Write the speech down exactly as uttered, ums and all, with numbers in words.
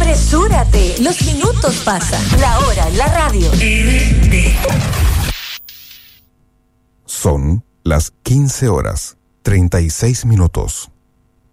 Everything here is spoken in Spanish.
Apresúrate, los minutos pasan. La hora en la radio. Son las quince horas, treinta y seis minutos.